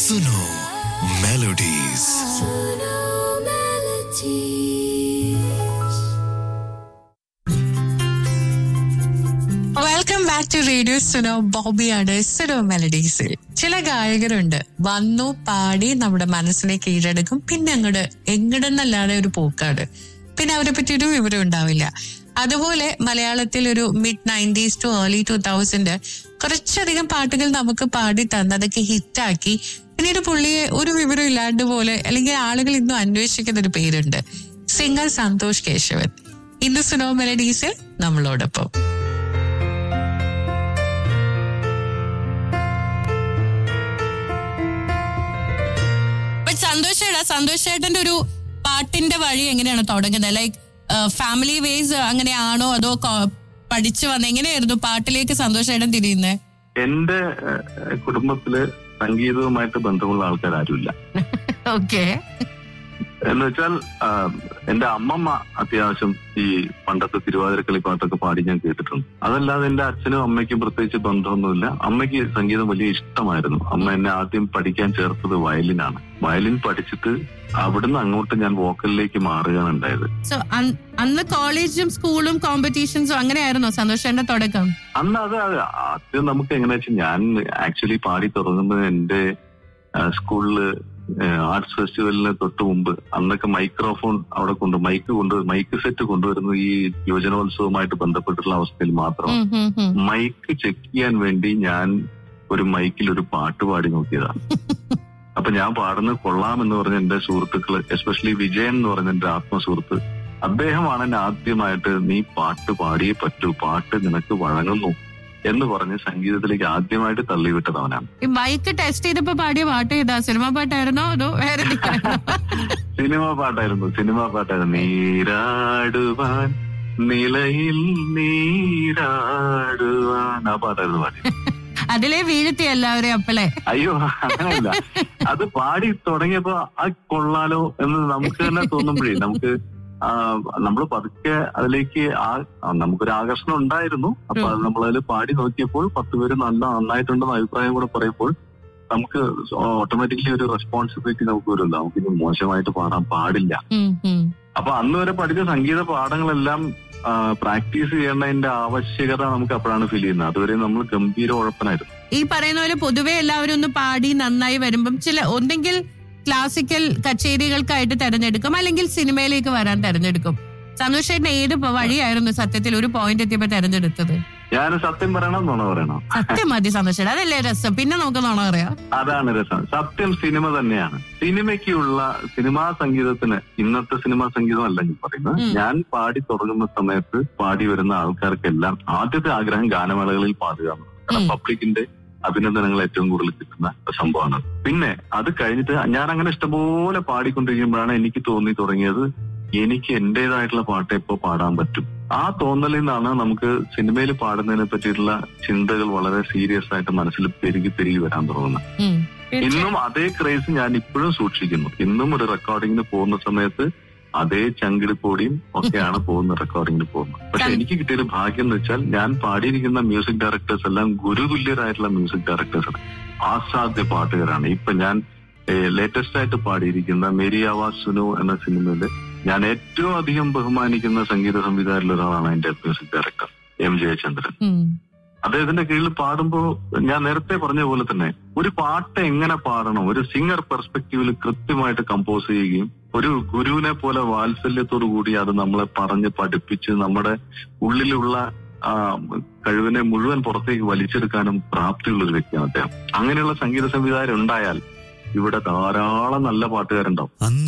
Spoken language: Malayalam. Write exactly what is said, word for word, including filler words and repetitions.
Suno Melodies. Welcome back to radio Suno. ബോബിയാണ് Suno മെലഡീസിൽ. ചില ഗായകരുണ്ട്, വന്നു പാടി നമ്മുടെ മനസ്സിനെ കീഴടക്കും, പിന്നെ അങ്ങോട്ട് എങ്ങടെന്നല്ലാതെ ഒരു പോക്കാട്, പിന്നെ അവരെ പറ്റി ഒരു വിവരം ഉണ്ടാവില്ല. അതുപോലെ മലയാളത്തിൽ ഒരു mid nineties to early two thousand കുറച്ചധികം പാട്ടുകൾ നമുക്ക് പാടി തന്ന് അതൊക്കെ ഹിറ്റാക്കി പിന്നീട് പുള്ളിയെ ഒരു വിവരം ഇല്ലാണ്ട് പോലെ, അല്ലെങ്കിൽ ആളുകൾ ഇന്നും അന്വേഷിക്കുന്ന ഒരു പേരുണ്ട്, സിംഗർ സന്തോഷ് കേശവൻ. ഇന്ന് സുനോ മെലഡീസിൽ നമ്മളോടൊപ്പം. സന്തോഷേട്ടാ, സന്തോഷേട്ടന്റെ ഒരു പാട്ടിന്റെ വഴി എങ്ങനെയാണ് തുടങ്ങുന്നത്? ലൈക്ക് ഫാമിലി വേസ് അങ്ങനെയാണോ, അതോ പഠിച്ചു വന്ന എങ്ങനെയായിരുന്നു പാട്ടിലേക്ക് സന്തോഷേട്ടൻ തിരിയുന്നത്? എന്റെ കുടുംബത്തില് സംഗീതവുമായിട്ട് ബന്ധമുള്ള ആൾക്കാർ ആരുമില്ല. ഓക്കെ. എന്ന് വെച്ചാൽ എന്റെ അമ്മമ്മ അത്യാവശ്യം ഈ പണ്ടത്തെ തിരുവാതിരക്കളി പാട്ടൊക്കെ പാടി ഞാൻ കേട്ടിട്ടുണ്ട്. അതല്ലാതെ എന്റെ അച്ഛനും അമ്മയ്ക്കും പ്രത്യേകിച്ച് ബന്ധമൊന്നുമില്ല. അമ്മയ്ക്ക് സംഗീതം വലിയ ഇഷ്ടമായിരുന്നു. അമ്മ എന്നെ ആദ്യം പഠിക്കാൻ ചേർത്തത് വയലിനാണ്. വയലിൻ പഠിച്ചിട്ട് അവിടുന്ന് അങ്ങോട്ട് ഞാൻ വോക്കലിലേക്ക് മാറുകയാണ് ഉണ്ടായത്. സോ അന്ന് കോളേജും സ്കൂളും കോമ്പറ്റീഷൻസും അങ്ങനെയായിരുന്നോ സന്തോഷേട്ടന്റെ തുടക്കം? അന്ന് അത് ആദ്യം നമുക്ക് എങ്ങനെയാ വെച്ചാൽ, ഞാൻ ആക്ച്വലി പാടി തുടങ്ങുന്നത് എന്റെ സ്കൂളില് ആർട്സ് ഫെസ്റ്റിവലിന് തൊട്ട് മുമ്പ്. അന്നൊക്കെ മൈക്രോഫോൺ അവിടെ കൊണ്ട് മൈക്ക് കൊണ്ട് മൈക്ക് സെറ്റ് കൊണ്ടുവരുന്നത് ഈ യുവജനോത്സവമായിട്ട് ബന്ധപ്പെട്ടുള്ള അവസ്ഥയിൽ മാത്രമാണ്. മൈക്ക് ചെക്ക് ചെയ്യാൻ വേണ്ടി ഞാൻ ഒരു മൈക്കിൽ ഒരു പാട്ട് പാടി നോക്കിയതാണ്. അപ്പൊ ഞാൻ പാടുന്നത് കൊള്ളാമെന്ന് പറഞ്ഞ എന്റെ സുഹൃത്തുക്കള്, എസ്പെഷ്യലി വിജയൻ എന്ന് പറഞ്ഞ എന്റെ ആത്മസുഹൃത്ത്, അദ്ദേഹമാണ് എന്നെ ആദ്യമായിട്ട് നീ പാട്ട് പാടിയേ പറ്റൂ, പാട്ട് നിനക്ക് വഴങ്ങുന്നു എന്ന് പറഞ്ഞ് സംഗീതത്തിലേക്ക് ആദ്യമായിട്ട് തള്ളിവിട്ടതവനാണ്. ഈ മൈക്ക് ടെസ്റ്റ് ചെയ്തപ്പോ പാടിയ പാട്ട് ഏതാ? സിനിമ പാട്ടായിരുന്നോ അതോ വേറെ? സിനിമ പാട്ടായിരുന്നു, സിനിമ പാട്ടായിരുന്നു. നീരാടുവാൻ നിലയിൽ നീരാടുവാൻ, ആ പാട്ടായിരുന്നു പാടി. അതിലെ വീഴ്ത്തി എല്ലാവരെയും അപ്പളെ. അയ്യോ അങ്ങനെയല്ല, അത് പാടി തുടങ്ങിയപ്പോ ആ കൊള്ളാലോ എന്ന് നമുക്ക് തന്നെ തോന്നുമ്പോഴേ നമുക്ക് നമ്മൾ പതുക്കെ അതിലേക്ക് ആ നമുക്കൊരു ആകർഷണം ഉണ്ടായിരുന്നു. അപ്പൊ അത് നമ്മളതിൽ പാടി നോക്കിയപ്പോൾ പത്ത് പേര് നല്ല നന്നായിട്ടുണ്ടെന്ന് അഭിപ്രായം കൂടെ പറയുമ്പോൾ നമുക്ക് ഓട്ടോമാറ്റിക്കലി ഒരു റെസ്പോൺസിബിലിറ്റി നമുക്ക് വരുമല്ലോ, നമുക്ക് ഇനി മോശമായിട്ട് പാടാൻ പാടില്ല. അപ്പൊ അന്ന് വരെ പഠിച്ച സംഗീത പാഠങ്ങളെല്ലാം പ്രാക്ടീസ് ചെയ്യേണ്ടതിന്റെ ആവശ്യകത നമുക്ക് അപ്പോഴാണ് ഫീൽ ചെയ്യുന്നത്. അതുവരെ നമ്മൾ ഗംഭീര ഉഴപ്പനായിരുന്നു. ഈ പറയുന്ന പോലെ പൊതുവെ എല്ലാവരും ഒന്ന് പാടി നന്നായി വരുമ്പം ചില ഒന്നെങ്കിൽ ക്ലാസിക്കൽ കച്ചേരികൾക്കായിട്ട് തെരഞ്ഞെടുക്കും, അല്ലെങ്കിൽ സിനിമയിലേക്ക് വരാൻ തെരഞ്ഞെടുക്കും. സന്തോഷേട്ടന് ഏത് വഴിയായിരുന്നു സത്യത്തിൽ ഒരു പോയിന്റ് എത്തിയപ്പോ തെരഞ്ഞെടുത്തത്? ഞാൻ സത്യം പറയണം, നുണ പറയണം? സത്യം മതി സന്തോഷേട്ടൻ, അതല്ലേ രസം. പിന്നെ നമുക്ക് നുണ പറയാം. അതാണ് രസം. സത്യം സിനിമ തന്നെയാണ്. സിനിമയ്ക്കുള്ള സിനിമാ സംഗീതത്തിന് ഇന്നത്തെ സിനിമാ സംഗീതം അല്ല ഞാൻ പറയുന്നത്. ഞാൻ പാടി തുടങ്ങുന്ന സമയത്ത് പാടി വരുന്ന ആൾക്കാർക്കെല്ലാം ആദ്യത്തെ ആഗ്രഹം ഗാനമേളകളിൽ പാടുക എന്നുള്ളത്. കാരണം പബ്ലിക്കിന്റെ അഭിനന്ദനങ്ങൾ ഏറ്റവും കൂടുതൽ കിട്ടുന്ന സംഭവമാണ്. പിന്നെ അത് കഴിഞ്ഞിട്ട് ഞാൻ അങ്ങനെ ഇഷ്ടംപോലെ പാടിക്കൊണ്ടിരിക്കുമ്പോഴാണ് എനിക്ക് തോന്നി തുടങ്ങിയത്, എനിക്ക് എന്റേതായിട്ടുള്ള പാട്ട് എപ്പോ പാടാൻ പറ്റും. ആ തോന്നലിൽ നിന്നാണ് നമുക്ക് സിനിമയിൽ പാടുന്നതിനെ പറ്റിയിട്ടുള്ള ചിന്തകൾ വളരെ സീരിയസ് ആയിട്ട് മനസ്സിൽ പെരുകി പെരുകി വരാൻ തുടങ്ങുന്നത്. ഇന്നും അതേ ക്രേസ് ഞാൻ ഇപ്പോഴും സൂക്ഷിക്കുന്നു. ഇന്നും ഒരു റെക്കോർഡിങ്ങിന് പോകുന്ന സമയത്ത് അതേ ചങ്കിടിപ്പോടിയും ഒക്കെയാണ് പോകുന്ന റെക്കോർഡിങ്ങിന് പോകുന്നത്. പക്ഷെ എനിക്ക് കിട്ടിയൊരു ഭാഗ്യം എന്ന് വെച്ചാൽ, ഞാൻ പാടിയിരിക്കുന്ന മ്യൂസിക് ഡയറക്ടേഴ്സ് എല്ലാം ഗുരുതുല്യരായിട്ടുള്ള മ്യൂസിക് ഡയറക്ടേഴ്സാണ്, ആസാദ്യ പാട്ടുകാരാണ്. ഇപ്പൊ ഞാൻ ലേറ്റസ്റ്റ് ആയിട്ട് പാടിയിരിക്കുന്ന മേരി ആവാസ് സുനു എന്ന സിനിമയില് ഞാൻ ഏറ്റവും അധികം ബഹുമാനിക്കുന്ന സംഗീത സംവിധായകരിൽ ഒരാളാണ് എന്റെ മ്യൂസിക് ഡയറക്ടർ എം ജയചന്ദ്രൻ. അദ്ദേഹത്തിന്റെ കീഴിൽ പാടുമ്പോൾ ഞാൻ നേരത്തെ പറഞ്ഞ പോലെ തന്നെ ഒരു പാട്ട് എങ്ങനെ പാടണം, ഒരു സിംഗർ പെർസ്പെക്റ്റീവിൽ കൃത്യമായിട്ട് കമ്പോസ് ചെയ്യുകയും ഒരു ഗുരുവിനെ പോലെ വാത്സല്യത്തോടു കൂടി അത് നമ്മളെ പറഞ്ഞ് പഠിപ്പിച്ച് നമ്മുടെ ഉള്ളിലുള്ള ആ കഴിവിനെ മുഴുവൻ പുറത്തേക്ക് വലിച്ചെടുക്കാനും പ്രാപ്തിയുള്ള ഒരു വ്യക്തിയാണ് അദ്ദേഹം. അങ്ങനെയുള്ള സംഗീത സംവിധായകർ ഉണ്ടായാൽ ഇവിടെ ധാരാളം നല്ല പാട്ടുകാരുണ്ടാവും.